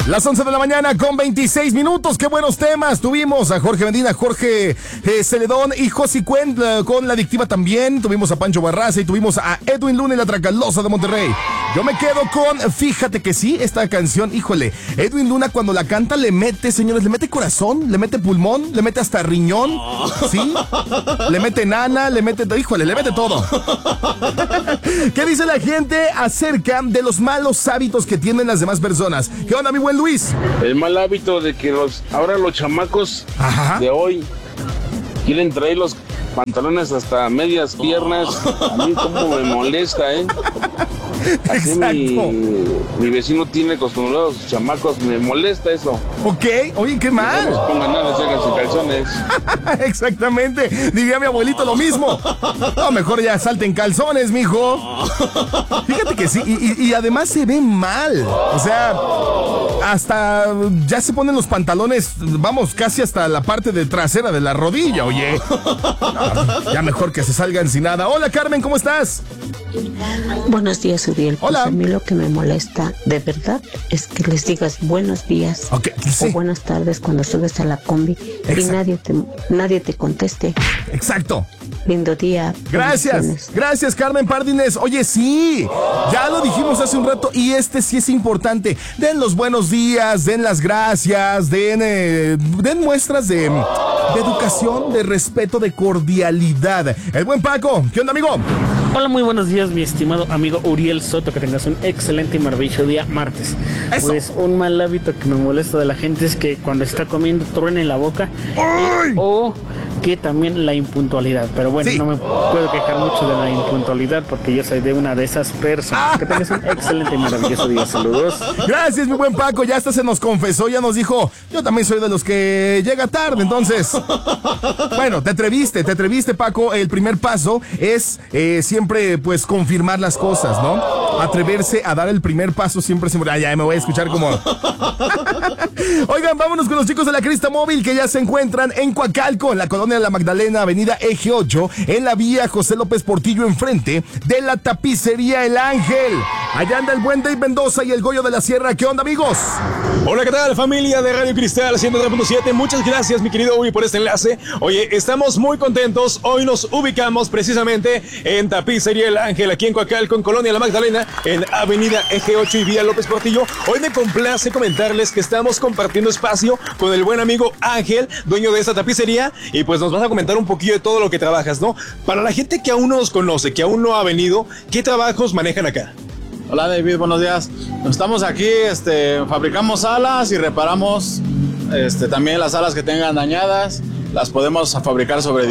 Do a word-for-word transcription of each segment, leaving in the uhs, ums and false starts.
Las once de la mañana con veintiséis minutos. Qué buenos temas. Tuvimos a Jorge Medina, Jorge eh, Celedón y Josi Cuen uh, con La Adictiva también. Tuvimos a Pancho Barraza y tuvimos a Edwin Luna y La Tracalosa de Monterrey. Yo me quedo con Fíjate que sí, esta canción, híjole. Edwin Luna cuando la canta le mete, señores, le mete corazón, le mete pulmón, le mete hasta riñón, ¿sí? Le mete nana, le mete, híjole, le mete todo. ¿Qué dice la gente acerca de los malos hábitos que tienen las demás personas? ¿Qué onda, mi buen Luis? El mal hábito de que los ahora los chamacos Ajá. de hoy quieren traer los pantalones hasta medias piernas. A mí como me molesta, ¿eh? Así mi, mi vecino tiene acostumbrados sus chamacos, me molesta eso. Ok, oye, qué mal. No les pongan nada, se hagan sus calzones. Exactamente, diría mi abuelito lo mismo. No, mejor ya salten calzones, mijo. Fíjate que sí, y, y, y además se ve mal. O sea, hasta ya se ponen los pantalones, vamos, casi hasta la parte de trasera de la rodilla, oye. No, ya mejor que se salgan sin nada. Hola, Carmen, ¿cómo estás? Buenos días, Uriel. Pues Hola. A mí lo que me molesta de verdad es que les digas buenos días okay, sí. o buenas tardes cuando subes a la combi. Exacto. Y nadie te, nadie te conteste. Exacto. Lindo día. Gracias, gracias, Carmen Pardines. Oye, sí, ya lo dijimos hace un rato y este sí es importante. Den los buenos días, den las gracias, den, eh, den muestras de, de educación, de respeto, de cordialidad. El buen Paco, ¿qué onda, amigo? Hola, muy buenos días, mi estimado amigo Uriel Soto, que tengas un excelente y maravilloso día martes. Eso. Pues un mal hábito que me molesta de la gente es que cuando está comiendo truene la boca eh, o que también la impuntualidad. Pero bueno, sí. no me puedo quejar mucho de la impuntualidad porque yo soy de una de esas personas. Que tengas un excelente y maravilloso día. Saludos. Gracias, mi buen Paco. Ya hasta se nos confesó, ya nos dijo, yo también soy de los que llega tarde, entonces. Bueno, te atreviste, te atreviste, Paco. El primer paso es eh, siempre, pues, confirmar las cosas, ¿no? Atreverse a dar el primer paso siempre, siempre. Ah, ya me voy a escuchar como... Oigan, vámonos con los chicos de la Crista Móvil que ya se encuentran en Coacalco, en la colonia de la Magdalena, avenida Eje ocho, en la vía José López Portillo, enfrente de la tapicería El Ángel. Allá anda el buen Dave Mendoza y el Goyo de la Sierra. ¿Qué onda, amigos? Hola, ¿qué tal, familia de Radio Cristal ciento tres punto siete? Muchas gracias, mi querido Ubi, por este enlace. Oye, estamos muy contentos. Hoy nos ubicamos precisamente en Tapicería El Ángel, aquí en Coacalco, en Colonia La Magdalena, en avenida Eje ocho y vía López Portillo. Hoy me complace comentarles que estamos compartiendo espacio con el buen amigo Ángel, dueño de esta tapicería, y pues nos vas a comentar un poquillo de todo lo que trabajas, ¿no? Para la gente que aún no nos conoce, que aún no ha venido, ¿qué trabajos manejan acá? Hola, David, buenos días. Estamos aquí, este, fabricamos salas y reparamos este, también las salas que tengan dañadas. Las podemos fabricar sobre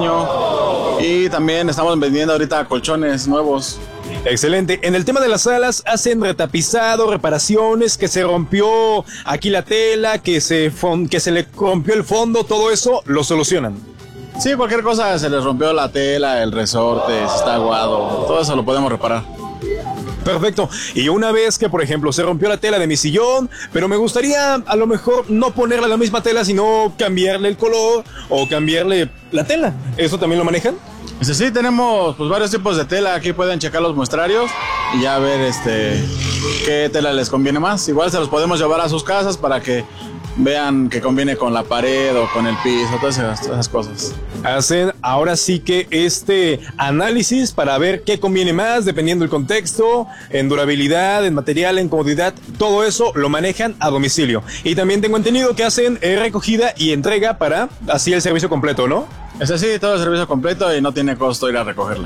diseño y también estamos vendiendo ahorita colchones nuevos. Excelente. En el tema de las salas, hacen retapizado, reparaciones, que se rompió aquí la tela, que se, que se le rompió el fondo, todo eso lo solucionan. Sí, cualquier cosa, se les rompió la tela, el resorte, se está aguado, todo eso lo podemos reparar. Perfecto. Y una vez que, por ejemplo, se rompió la tela de mi sillón, pero me gustaría a lo mejor no ponerle la misma tela, sino cambiarle el color o cambiarle la tela. ¿Eso también lo manejan? Sí, sí, tenemos pues varios tipos de tela. Aquí pueden checar los muestrarios y ya ver este qué tela les conviene más. Igual se los podemos llevar a sus casas para que vean que conviene con la pared o con el piso, todas esas, todas esas cosas. Hacen ahora sí que este análisis para ver qué conviene más dependiendo del contexto, en durabilidad, en material, en comodidad, todo eso lo manejan a domicilio. Y también tengo entendido que hacen eh, recogida y entrega para así el servicio completo, ¿no? Es así, todo el servicio completo y no tiene costo ir a recogerla.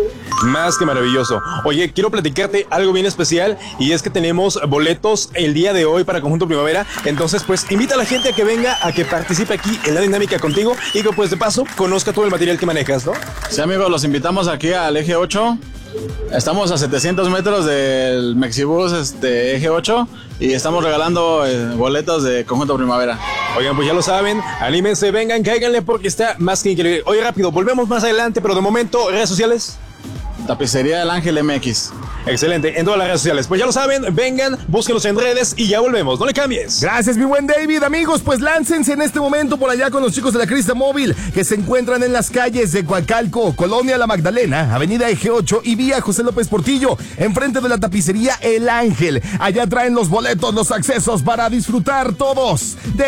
Más que maravilloso. Oye, quiero platicarte algo bien especial y es que tenemos boletos el día de hoy para Conjunto Primavera. Entonces, pues, invita a la gente a que venga, a que participe aquí en la dinámica contigo y que, pues, de paso, conozca todo el material que manejas, ¿no? Sí, amigos, los invitamos aquí al Eje ocho. Estamos a setecientos metros del Mexibus este, Eje ocho y estamos regalando eh, boletos de Conjunto Primavera. Oigan, pues ya lo saben, anímense, vengan, cáiganle porque está más que increíble. Oye, rápido, volvemos más adelante, pero de momento, redes sociales. Tapicería El Ángel M X. Excelente, en todas las redes sociales. Pues ya lo saben, vengan, búsquenlos en redes y ya volvemos. No le cambies. Gracias, mi buen David. Amigos, pues láncense en este momento por allá con los chicos de la Crista Móvil, que se encuentran en las calles de Coacalco, Colonia La Magdalena, Avenida Eje ocho y Vía José López Portillo, enfrente de la tapicería El Ángel. Allá traen los boletos, los accesos para disfrutar todos de